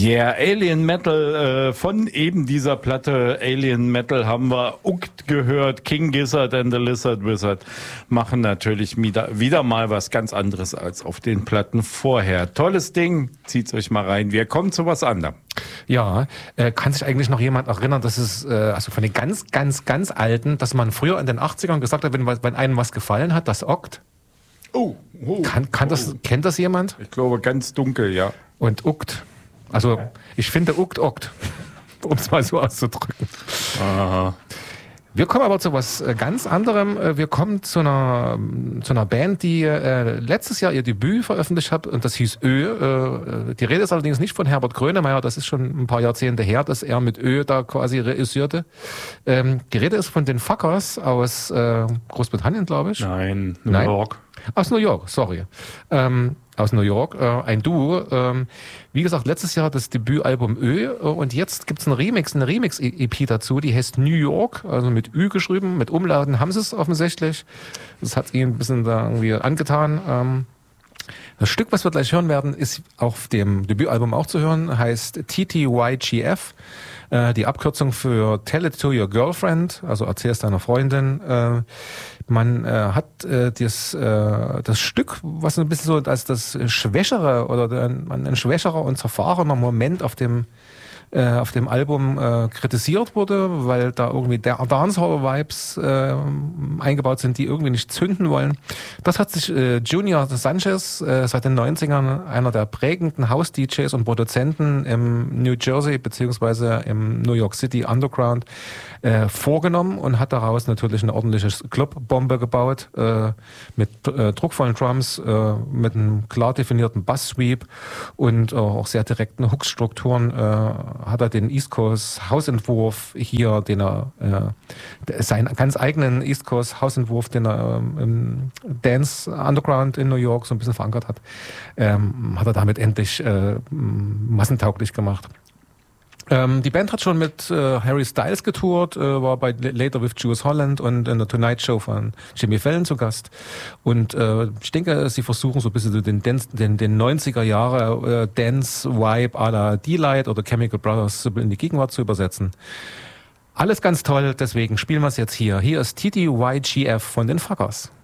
Yeah, Alien Metal, von eben dieser Platte Alien Metal haben wir Ukt gehört. King Gizzard and the Lizard Wizard machen natürlich wieder mal was ganz anderes als auf den Platten vorher. Tolles Ding, zieht's euch mal rein. Wir kommen zu was anderem. Ja, kann sich eigentlich noch jemand erinnern, dass es, also von den ganz alten, dass man früher in den 80ern gesagt hat, wenn einem was gefallen hat, das Okt? Kennt das jemand? Ich glaube ganz dunkel, ja. Und Ukt. Also ich finde Ukt, um es mal so auszudrücken. Aha. Wir kommen aber zu was ganz anderem. Wir kommen zu einer Band, die letztes Jahr ihr Debüt veröffentlicht hat, und das hieß Ö. Die Rede ist allerdings nicht von Herbert Grönemeyer, das ist schon ein paar Jahrzehnte her, dass er mit Ö da quasi reüssierte. Die Rede ist von den Fuckers aus Großbritannien, glaube ich. Nein, New York. Aus New York, sorry. Aus New York, ein Duo. Wie gesagt, letztes Jahr das Debütalbum Ö, und jetzt gibt's eine Remix-EP dazu, die heißt New York, also mit Ü geschrieben, mit Umlauten haben sie es offensichtlich. Das hat ihnen ein bisschen da irgendwie angetan. Das Stück, was wir gleich hören werden, ist auf dem Debütalbum auch zu hören, heißt TTYGF, die Abkürzung für Tell It to Your Girlfriend, also erzähl es deiner Freundin. Man hat das Stück, was ein bisschen so als das schwächere oder ein schwächerer und zerfahrener Moment auf dem Album kritisiert wurde, weil da irgendwie Dancehall-Vibes eingebaut sind, die irgendwie nicht zünden wollen. Das hat sich Junior Sanchez seit den 90ern, einer der prägenden House-DJs und Produzenten im New Jersey beziehungsweise im New York City Underground vorgenommen und hat daraus natürlich eine ordentliche Clubbombe gebaut, mit druckvollen Drums, mit einem klar definierten Bass-Sweep und auch sehr direkten Hook-Strukturen. Hat er den East Coast Hausentwurf hier, den er seinen ganz eigenen East Coast Hausentwurf, den er im Dance Underground in New York so ein bisschen verankert hat, hat er damit endlich massentauglich gemacht. Die Band hat schon mit Harry Styles getourt, war bei Later with Jules Holland und in der Tonight Show von Jimmy Fallon zu Gast. Und ich denke, sie versuchen so ein bisschen den 90er Jahre Dance-Vibe à la D-Light oder Chemical Brothers in die Gegenwart zu übersetzen. Alles ganz toll, deswegen spielen wir es jetzt hier. Hier ist TTYGF von den Fuckers.